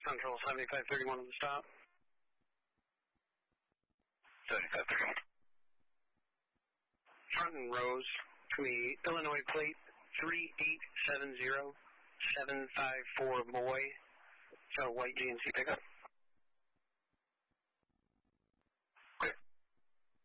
Central 7531 on the stop. 7531. Front and rows to the Illinois plate 3870754 Boy. It's a white GNC pickup.